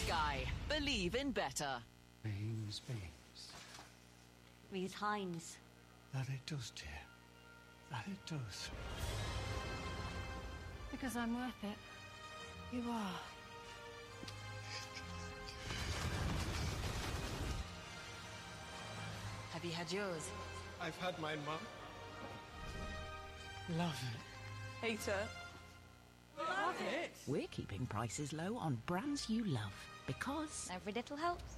Sky. Believe in better. Beams. Reese Hines. That it does, dear. That it does. Because I'm worth it. You are. Have you had yours? I've had mine, Mum. Love it. Hate it. Love it. We're keeping prices low on brands you love because Every little helps.